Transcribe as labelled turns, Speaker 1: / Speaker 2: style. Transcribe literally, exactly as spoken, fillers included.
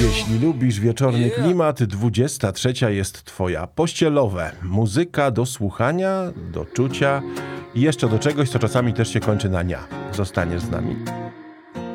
Speaker 1: Jeśli lubisz wieczorny klimat, dwudziesta trzecia jest twoja. Pościelowe. Muzyka do słuchania, do czucia i jeszcze do czegoś, co czasami też się kończy na nia. Zostaniesz z nami.